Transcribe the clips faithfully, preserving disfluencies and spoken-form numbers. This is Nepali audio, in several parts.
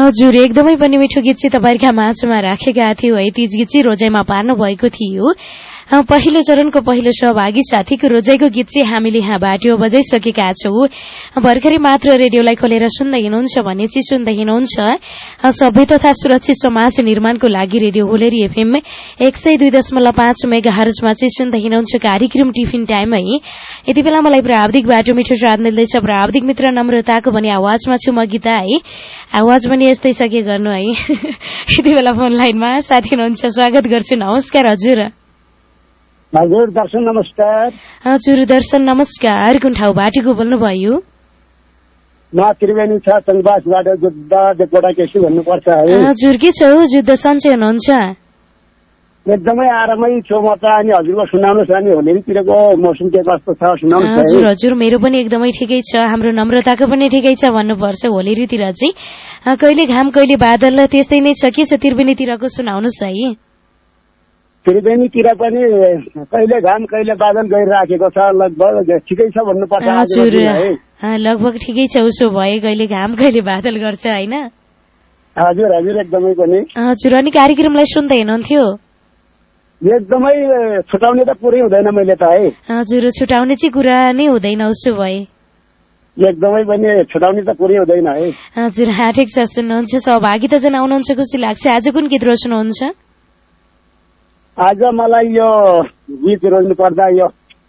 हजुर एकदमै पनि मिठो गीत चाहिँ तपाईँका माझमा राखेका थियौ है। तीज गीत चाहिँ रोजाइमा पार्नु भएको थियो। पहिलो चरणको पहिलो सहभागी साथीको रोजाइको गीत चाहिँ हामीले यहाँ बाटो बजाइसकेका छौं। भर्खरै मात्र रेडियोलाई खोलेर सुन्दै हुनुहुन्छ भने चाहिँ सुन्दै हुनुहुन्छ सभ्य तथा सुरक्षित समाज निर्माणको लागि रेडियो होलेरी एफएम एक सय दुई दशमलव पाँच मेगा हर्जमा चाहिँ सुन्दै हुनुहुन्छ कार्यक्रम टिफिन टाइम है। यति बेला मलाई प्राविधिक बाटो मिठो साथ मिल्दैछ। प्राविधिक मित्र नम्रताको भने आवाजमा छु म गीता है। आवाज पनि यस्तै छ के गर्नु है। यति बेला फोन लाइनमा साथी हुनुहुन्छ, स्वागत गर्छु। नमस्कार हजुर। हजुर दर्शन नमस्कार। हजुर दर्शन नमस्कार। कुन ठाउँबाट को बोल्नुभयो? म त्रिवेणी छ चङबासबाट जुद्ध देवकोटा केसी भन्नुपर्छ है। हजुर के छ हो जुद्ध सन्चै हुनुहुन्छ? एकदमै आरामै छु म त। अनि हजुरको सुनाउनुहोस् अनि होलीतिरको मौसम के कस्तो छ सुनाउनुहोस्। हजुर हजुर मेरो पनि एकदमै ठिकै छ, हाम्रो नम्रताको पनि ठिकै छ भन्नुपर्छ। होलीतिर चाहिँ कहिले घाम कहिले बादल त्यस्तै नै छ के छ त्रिवेणीतिरको सुनाउनुहोस् है। त्रिवेणीतिर पनि कहिले घाम कहिले बादल गइराखेको छ, लगभग ठिकै छ भन्नुपर्छ। हजुर लगभग ठिकै छ, उसो भए कहिले घाम कहिले बादल गर्छ होइन? हजुर हजुर एकदमै पनि। हजुर अनि कार्यक्रमलाई सुन्दै हुनुहुन्थ्यो? एकदमै छुटाउने त पुरै हुँदैन मैले त है। हजुर छुटाउने चाहिँ कुरा नै हुँदैन उसो भए। एकदमै पनि छुटाउने त पुरै हुँदैन है। हजुर ठिक छ सुन्नुहुन्छ, सहभागिता जनाउनुहुन्छ, खुसी लाग्छ। आज कुन गीत रोज्नुहुन्छ? आज मलाई यो गीत रोज्नु पर्दा यो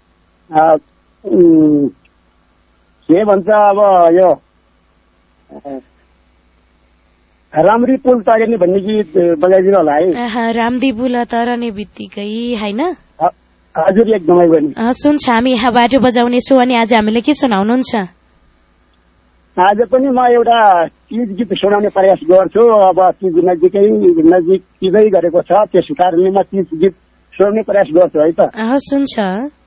के भन्छ अब यो राम्री पुल तरेनी भन्ने गीत बजाइदिनु होला है। राम्री पुल तरने बित्तिकै होइन? हजुर एकदमै पनि सुन्छ। हामी यहाँ बाटो बजाउनेछौँ अनि आज हामीले के सुनाउनुहुन्छ? आज पनि म एउटा तीज गीत सुनाउने प्रयास गर्छु। अब तीज नजिकै नजिक तीजै गरेको छ, त्यस कारणले म तीज गीत सुनाउने प्रयास गर्छु है त। सुन्छ।